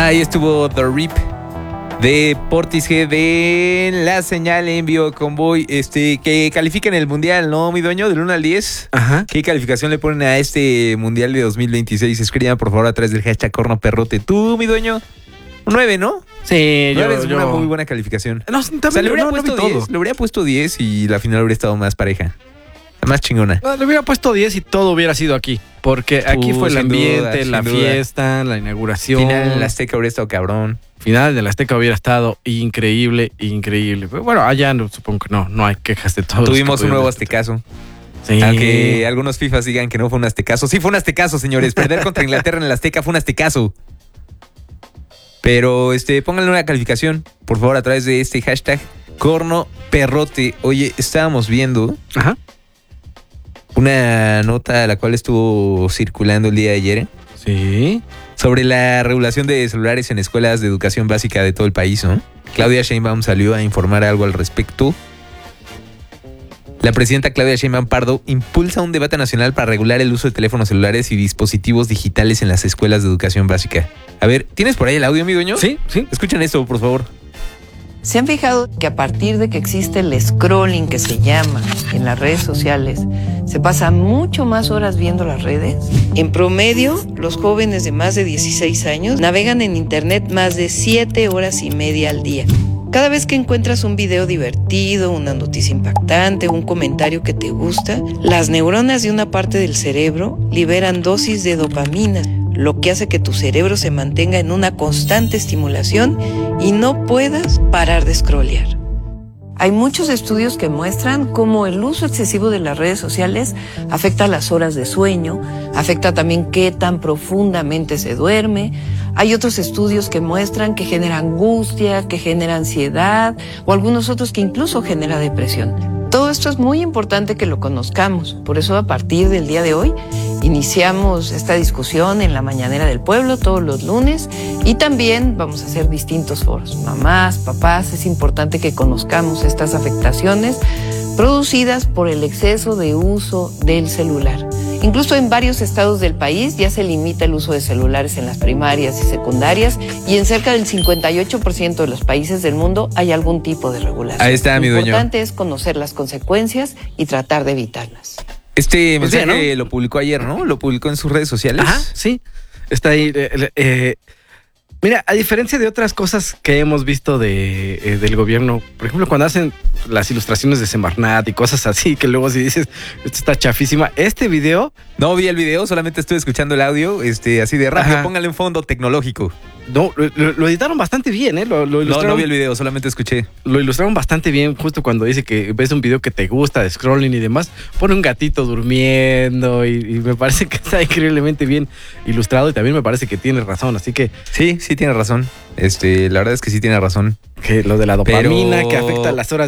Ahí estuvo The Rip de Portishead de La Señal en vivo Convoy, que califican el mundial, ¿no, mi dueño? Del 1 al 10. Ajá. ¿Qué calificación le ponen a este mundial de 2026? Escriban por favor a través del hashtag Cornoperrote. Tú, mi dueño, un 9, ¿no? Sí, 9 es una muy buena calificación. No, también, o sea, le hubiera puesto 10, todo. le hubiera puesto 10 y la final hubiera estado más pareja. Más chingona. Le hubiera puesto 10 y todo hubiera sido aquí. Porque aquí fue el ambiente, duda, la fiesta, la inauguración. Final en la Azteca hubiera estado cabrón. Final de la Azteca hubiera estado increíble. Pero bueno, allá supongo que no hay quejas de todo. Tuvimos un nuevo aztecazo. Sí. Aunque algunos FIFAs digan que no fue un aztecazo. Sí fue un aztecazo, señores. Perder contra Inglaterra en el Azteca fue un aztecazo. Pero pónganle una calificación, por favor, a través de este hashtag Cornoperrote. Oye, estábamos viendo una nota la cual estuvo circulando el día de ayer. Sí. Sobre la regulación de celulares en escuelas de educación básica de todo el país, ¿no? Claudia Sheinbaum salió a informar algo al respecto. La presidenta Claudia Sheinbaum Pardo impulsa un debate nacional para regular el uso de teléfonos celulares y dispositivos digitales en las escuelas de educación básica. A ver, ¿tienes por ahí el audio, mi dueño? Sí. Escuchen esto, por favor. ¿Se han fijado que a partir de que existe el scrolling que se llama en las redes sociales, se pasa mucho más horas viendo las redes? En promedio, los jóvenes de más de 16 años navegan en internet más de 7 horas y media al día. Cada vez que encuentras un video divertido, una noticia impactante, un comentario que te gusta, las neuronas de una parte del cerebro liberan dosis de dopamina, lo que hace que tu cerebro se mantenga en una constante estimulación y no puedas parar de scrollear. Hay muchos estudios que muestran cómo el uso excesivo de las redes sociales afecta las horas de sueño, afecta también qué tan profundamente se duerme. Hay otros estudios que muestran que genera angustia, que genera ansiedad o algunos otros que incluso genera depresión. Todo esto es muy importante que lo conozcamos. Por eso a partir del día de hoy iniciamos esta discusión en la Mañanera del Pueblo todos los lunes y también vamos a hacer distintos foros. Mamás, papás, es importante que conozcamos estas afectaciones producidas por el exceso de uso del celular. Incluso en varios estados del país ya se limita el uso de celulares en las primarias y secundarias y en cerca del 58% de los países del mundo hay algún tipo de regulación. Ahí está, mi dueño. Lo importante es conocer las consecuencias y tratar de evitarlas. Este mensaje lo publicó ayer, ¿no? Lo publicó en sus redes sociales. Ajá, sí. Está ahí. Mira, a diferencia de otras cosas que hemos visto del gobierno, por ejemplo, cuando hacen las ilustraciones de Semarnat y cosas así, que luego si dices, esto está chafísima, este video... No vi el video, solamente estuve escuchando el audio, así de rápido. Póngale un fondo tecnológico. No, lo editaron bastante bien, ¿eh? Lo ilustraron, no vi el video, solamente escuché. Lo ilustraron bastante bien, justo cuando dice que ves un video que te gusta de scrolling y demás, pone un gatito durmiendo y me parece que está increíblemente bien ilustrado y también me parece que tiene razón, así que... Sí tiene razón. La verdad es que sí tiene razón. Que lo de la dopamina que afecta las horas